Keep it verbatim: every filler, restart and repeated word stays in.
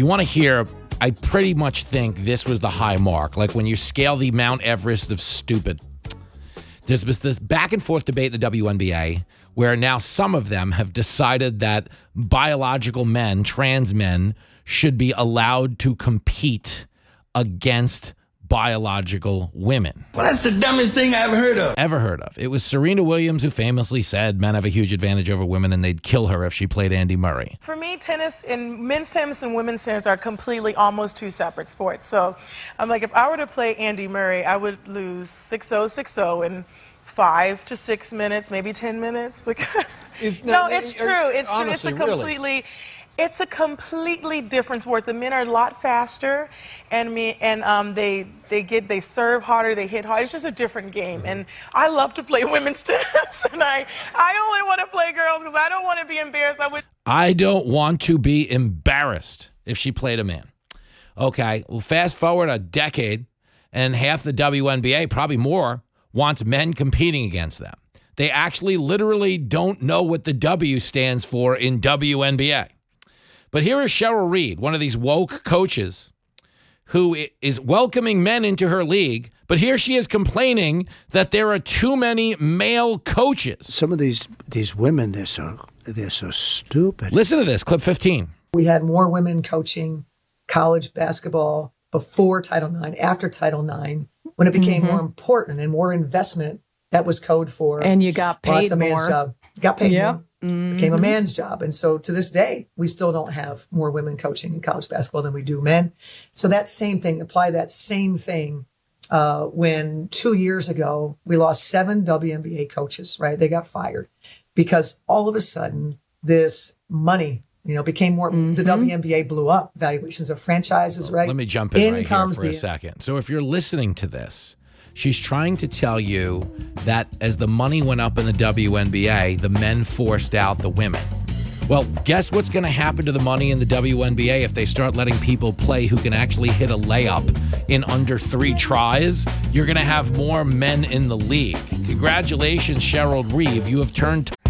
You want to hear, I pretty much think this was the high mark. Like when you scale the Mount Everest of stupid. There's this back and forth debate in the W N B A where now some of them have decided that biological men, trans men, should be allowed to compete against biological women. Well, that's the dumbest thing I ever heard of. Ever heard of. It was Serena Williams who famously said men have a huge advantage over women and they'd kill her if she played Andy Murray. For me, tennis and men's tennis and women's tennis are completely almost two separate sports. So I'm like, if I were to play Andy Murray, I would lose six oh, six oh in five to six minutes, maybe ten minutes, because It's no, not- it's are- true. It's honestly, true. It's a completely. really. It's a completely different sport. The men are a lot faster, and me and um, they they get they serve harder, they hit harder. It's just a different game, and I love to play women's tennis, and I I only want to play girls because I don't want to be embarrassed. I would. I don't want to be embarrassed if she played a man. Okay, well, fast forward a decade, and half the W N B A, probably more, wants men competing against them. They actually literally don't know what the W stands for in W N B A. But here is Cheryl Reed, one of these woke coaches who is welcoming men into her league, but here she is complaining that there are too many male coaches. Some of these these women, they're so they're so stupid. Listen to this, clip fifteen. We had more women coaching college basketball before Title nine, after Title nine, when it became Mm-hmm. more important and more investment. That was code for. And you got well, paid it's a man's more. job. Got paid Yep. more. Became a man's job. And so to this day, we still don't have more women coaching in college basketball than we do men. So that same thing, apply that same thing uh, when two years ago, we lost seven W N B A coaches, right? They got fired because all of a sudden this money, you know, became more, Mm-hmm. the W N B A blew up, valuations of franchises, right? Let me jump in, right comes here for a the- second. So if you're listening to this, she's trying to tell you that as the money went up in the W N B A, the men forced out the women. Well, guess what's going to happen to the money in the W N B A if they start letting people play who can actually hit a layup in under three tries? You're going to have more men in the league. Congratulations, Cheryl Reeve. You have turned